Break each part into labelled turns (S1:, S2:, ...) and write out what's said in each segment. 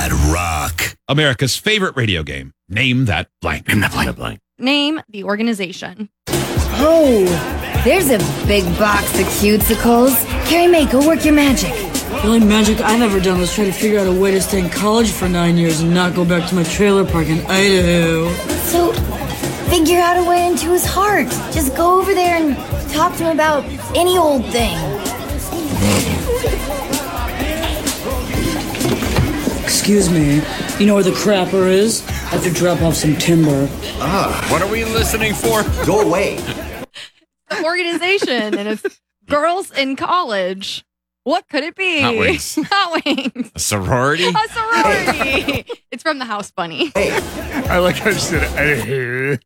S1: that rock. America's favorite radio game. Name that blank.
S2: Name that blank.
S3: Name the organization.
S4: Oh, there's a big box of cutesicles. Carrie Mae, go work your magic.
S5: The only magic I've ever done was try to figure out a way to stay in college for 9 years and not go back to my trailer park in Idaho.
S4: So, figure out a way into his heart. Just go over there and talk to him about any old thing.
S5: Excuse me, you know where the crapper is? I have to drop off some timber.
S2: What are we listening for?
S6: Go away.
S3: The organization, and it's girls in college. What could it be?
S2: Hot Wings.
S3: Hot Wings.
S2: A sorority?
S3: A sorority. It's from the House Bunny.
S6: Hey,
S7: I like how she said it.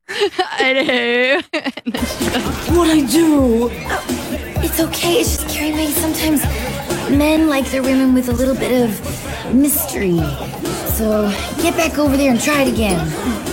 S5: What'd I do?
S4: It's okay, it's just Carrie Mae. Sometimes men like their women with a little bit of mystery. So, get back over there and try it again.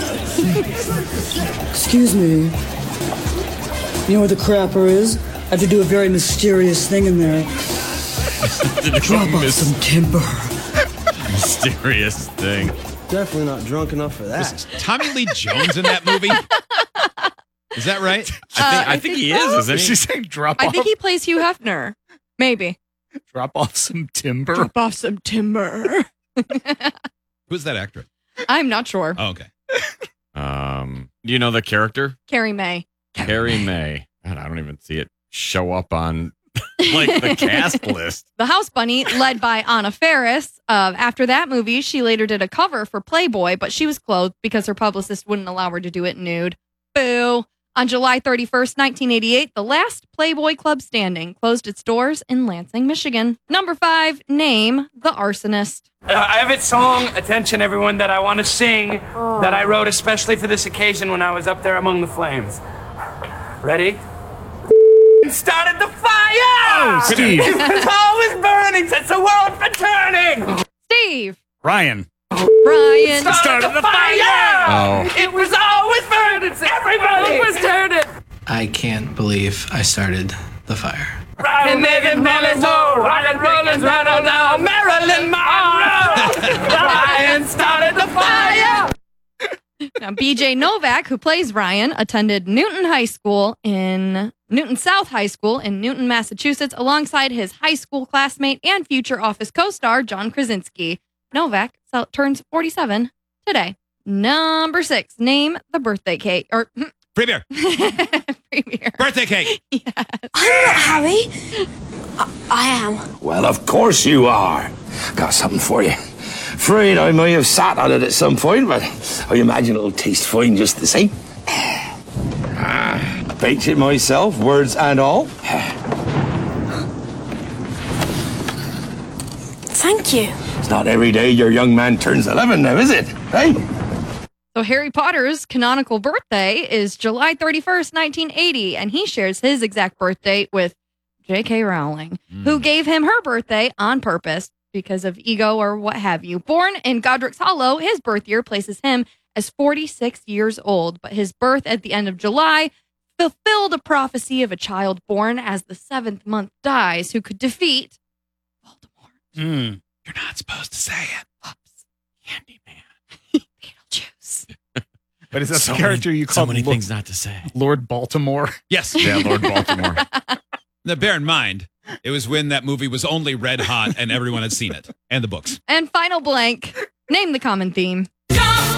S5: Excuse me. You know where the crapper is? I have to do a very mysterious thing in there. Drop off some timber.
S2: Mysterious thing.
S6: definitely not drunk enough for that.
S1: Is Tommy Lee Jones in that movie? Is that right?
S2: I think he is, isn't he?
S7: She's saying drop
S3: I
S7: off.
S3: think he plays Hugh Hefner. Maybe.
S7: Drop off some timber.
S3: Drop off some timber.
S1: Who's that actress?
S3: I'm not sure.
S1: Oh, okay.
S2: Do you know the character?
S3: Carrie Mae.
S2: Carrie Mae. God, I don't even see it show up on like the cast list.
S3: The House Bunny, led by Anna Faris. After that movie, she later did a cover for Playboy, but she was clothed because her publicist wouldn't allow her to do it nude. Boo. On July 31st, 1988, the last Playboy club standing closed its doors in Lansing, Michigan. Number 5, name the arsonist.
S8: I have a song, attention everyone, that I want to sing that I wrote especially for this occasion when I was up there among the flames. Ready? Started the fire!
S7: Oh, Steve.
S8: It was always burning since the world's been turning!
S3: Steve.
S7: Ryan.
S3: Brian.
S8: Started the fire!
S2: Oh.
S8: It was always burning since everybody was turning!
S9: I can't believe I started the fire.
S8: Ryan, Nathan, Mello, Ryan, Rollins, Ronald, now Marilyn Monroe! Ryan started the fire!
S3: Now, BJ Novak, who plays Ryan, attended Newton South High School in Newton, Massachusetts, alongside his high school classmate and future Office co-star John Krasinski. Novak turns 47 today. Number 6, name the birthday cake.
S1: Premier.
S3: Premier.
S1: Birthday cake.
S3: Yes.
S10: I'm not Harry. I am.
S6: Well, of course you are. Got something for you. Afraid I may have sat on it at some point, but I imagine it'll taste fine just the same. Baked it myself, words and all.
S10: Thank you.
S6: It's not every day your young man turns 11 now, is it? Hey?
S3: So Harry Potter's canonical birthday is July 31st, 1980, and he shares his exact birth date with J.K. Rowling, who gave him her birthday on purpose because of ego or what have you. Born in Godric's Hollow, his birth year places him as 46 years old, but his birth at the end of July fulfilled a prophecy of a child born as the 7th month dies who could defeat Voldemort.
S1: You're not supposed to say it.
S3: Oops.
S1: Candyman.
S3: Beetlejuice.
S7: But is that the character you call
S2: so many things not to say?
S7: Lord Baltimore?
S1: Yes.
S2: Yeah, Lord Baltimore.
S1: Now, bear in mind, it was when that movie was only red hot and everyone had seen it and the books.
S3: And final blank, name the common theme.